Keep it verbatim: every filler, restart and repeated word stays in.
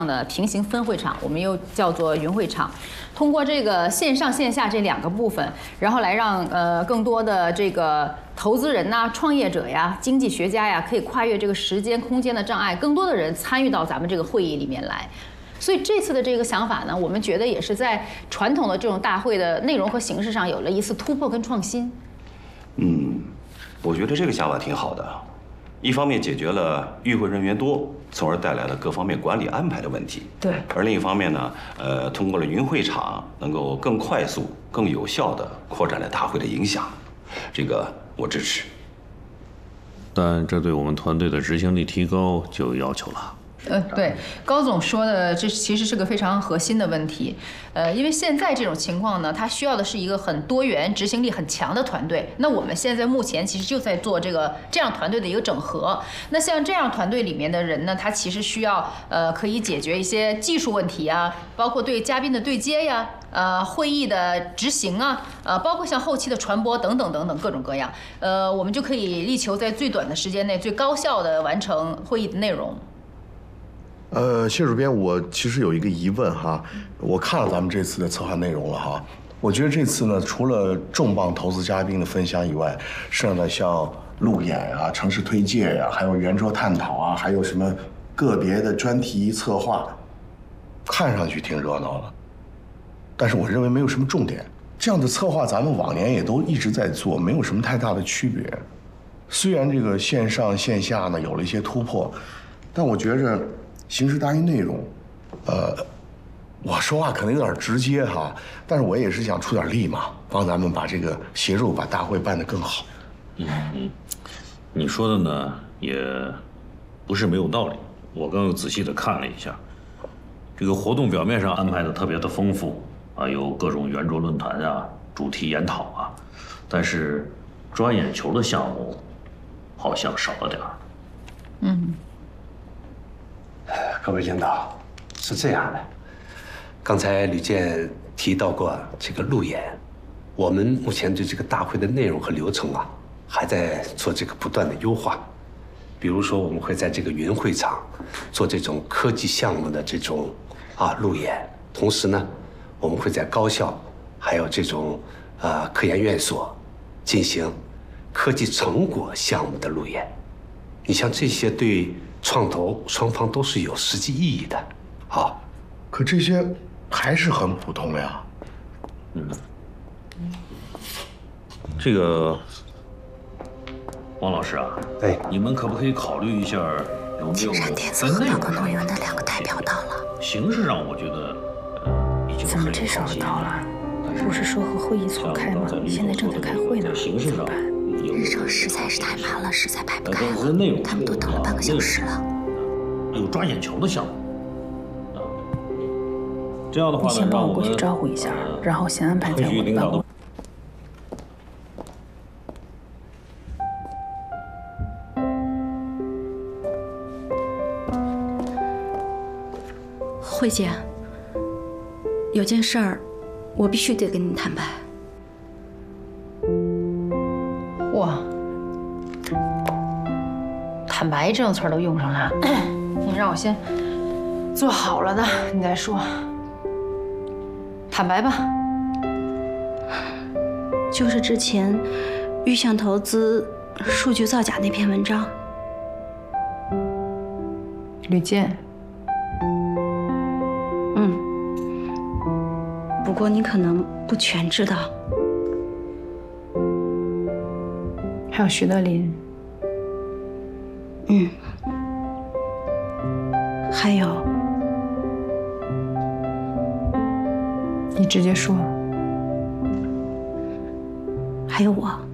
的平行分会场，我们又叫做云会场。通过这个线上线下这两个部分，然后来让呃更多的这个投资人呐、创业者呀、经济学家呀，可以跨越这个时间空间的障碍，更多的人参与到咱们这个会议里面来。所以这次的这个想法呢，我们觉得也是在传统的这种大会的内容和形式上有了一次突破跟创新。 嗯，我觉得这个想法挺好的。 一方面解决了与会人员多，从而带来了各方面管理安排的问题。 对。 而另一方面呢，呃，通过了云会场，能够更快速、更有效地扩展了大会的影响，这个我支持。 但这对我们团队的执行力提高就有要求了。 呃，对，高总说的这其实是个非常核心的问题，呃，因为现在这种情况呢，它需要的是一个很多元、执行力很强的团队。那我们现在目前其实就在做这个这样团队的一个整合。那像这样团队里面的人呢，他其实需要呃可以解决一些技术问题啊，包括对嘉宾的对接呀，呃，会议的执行啊，呃，包括像后期的传播等等等等各种各样，呃，我们就可以力求在最短的时间内最高效的完成会议的内容。 呃，谢主编，我其实有一个疑问哈，我看了咱们这次的策划内容了哈，我觉得这次呢，除了重磅投资嘉宾的分享以外，剩下的像路演啊、城市推介呀、啊，还有圆桌探讨啊，还有什么个别的专题策划，看上去挺热闹的，但是我认为没有什么重点。这样的策划咱们往年也都一直在做，没有什么太大的区别。虽然这个线上线下呢有了一些突破，但我觉着。 形式大于内容，呃，我说话可能有点直接哈，但是我也是想出点力嘛，帮咱们把这个协助把大会办得更好。 嗯嗯，你说的呢也不是没有道理。我刚又仔细的看了一下，这个活动表面上安排的特别的丰富啊，有各种圆桌论坛啊、主题研讨啊，但是抓眼球的项目好像少了点儿。 嗯。 各位领导，是这样的，刚才吕健提到过这个路演，我们目前对这个大会的内容和流程啊，还在做这个不断的优化。比如说，我们会在这个云会场做这种科技项目的这种啊路演，同时呢，我们会在高校还有这种呃科研院所进行科技成果项目的路演。你像这些对。 创投双方都是有实际意义的，啊， 可这些还是很普通呀。 嗯，这个王老师啊， 哎， 你们可不可以考虑一下有没有在内容上？ 动员的两个代表到了， 形式上我觉得呃已经怎么这时候到了？不是说和会议错开吗？现在正在开会呢，怎么办？ 人手实在是太满了，实在排不开了。他们都等了半个小时了。 有抓眼球的项目，啊，这样的话呢， 你先帮我过去招呼一下，然后先安排在我的办公。 慧姐，有件事儿，我必须得跟你坦白。 哇，坦白这种词儿都用上了，你让我先做好了的，你再说。坦白吧， 就是之前预向投资数据造假那篇文章。 吕健， 嗯，不过你可能不全知道。 还有徐德林， 嗯，还有， 你直接说， 还有我。